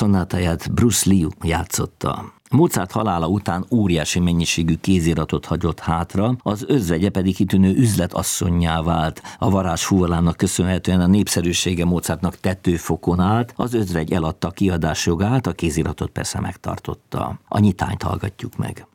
Sonátáját Bruce Lee játszotta. Mozart halála után óriási mennyiségű kéziratot hagyott hátra, az özvegye pedig kitűnő üzletasszonnyá vált. A varázsfúvalának köszönhetően a népszerűsége Mozartnak tetőfokon állt, az özvegy eladta a kiadás jogát, a kéziratot persze megtartotta. A nyitányt hallgatjuk meg.